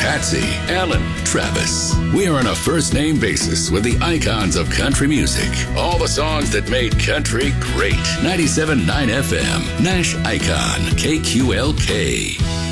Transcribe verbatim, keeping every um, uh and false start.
Patsy, Alan, Travis. We're on a first-name basis with the icons of country music. All the songs that made country great. ninety-seven point nine F M, Nash Icon, K Q L K.